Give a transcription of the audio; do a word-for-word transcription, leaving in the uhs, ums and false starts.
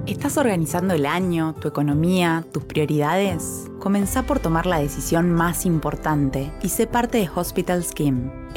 ¿Estás organizando el año, tu economía, tus prioridades? Comenzá por tomar la decisión más importante y sé parte de Hospital Scheme,